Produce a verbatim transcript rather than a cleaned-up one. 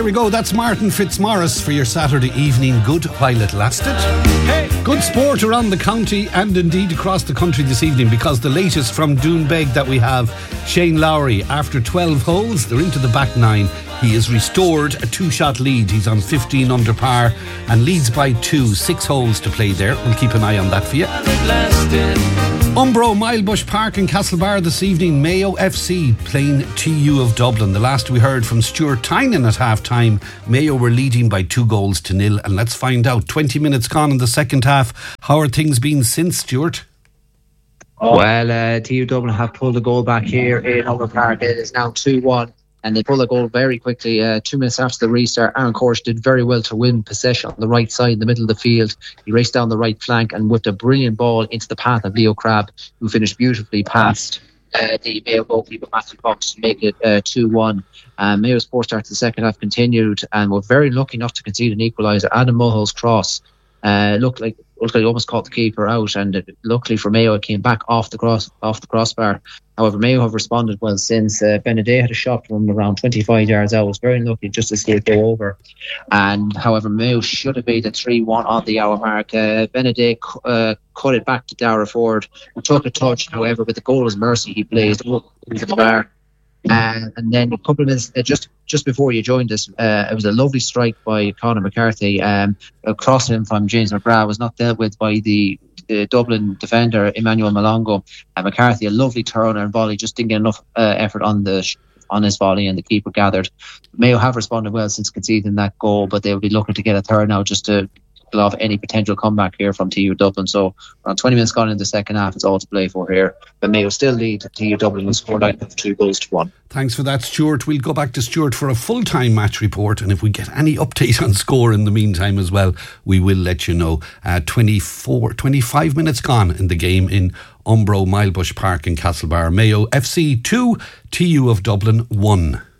There we go. That's Martin Fitzmaurice for your Saturday evening. Good while it lasted. Hey, good sport around the county and indeed across the country this evening, because the latest from Doonbeg that we have, Shane Lowry, after twelve holes, they're into the back nine. He has restored a two-shot lead. He's on fifteen under par and leads by two. Six holes to play there. We'll keep an eye on that for you. Umbro, Milebush Park in Castlebar this evening. Mayo F C playing T U of Dublin. The last we heard from Stuart Tynan at half-time, Mayo were leading by two goals to nil. And let's find out, twenty minutes gone in the second half, how are things been since, Stuart? Well, uh, T U Dublin have pulled a goal back here in Umbro Park. It is now two one. And they pulled a goal very quickly. Uh, two minutes after the restart, Aaron Corsh did very well to win possession on the right side in the middle of the field. He raced down the right flank and whipped a brilliant ball into the path of Leo Crabb, who finished beautifully past uh, the Mayo goalkeeper Matthew Fox to make it uh, two one. Um, Mayo's poor start to the second half continued and were very lucky not to concede an equaliser. Adam Mulhall's cross uh, looked like looked like he almost caught the keeper out, and it, luckily for Mayo, it came back off the cross off the crossbar. However, Mayo have responded well since. uh, Benedet had a shot from around twenty-five yards out. Was very lucky just to see it go over. And however, Mayo should have made it three one on the hour mark. Uh, Benedet uh, cut it back to Dara Ford, who took a touch. However, with the goal as mercy, he blazed into the bar. Uh, and then a couple of minutes, uh, just just before you joined us, uh, it was a lovely strike by Conor McCarthy. Um, across him from James McGrath was not dealt with by the, the Dublin defender Emmanuel Malongo. And McCarthy, a lovely turn and volley, just didn't get enough uh, effort on the sh- on his volley, and the keeper gathered. Mayo have responded well since conceding that goal, but they'll be looking to get a third now just to off any potential comeback here from T U Dublin. So around twenty minutes gone in the second half, it's all to play for here, but Mayo still lead T U Dublin with score line of two goals to one. Thanks for that, Stuart. We'll go back to Stuart for a full-time match report, and if we get any update on score in the meantime as well, we will let you know. uh, twenty-four, twenty-five minutes gone in the game in Umbro Milebush Park in Castlebar. Mayo F C two, T U of Dublin one.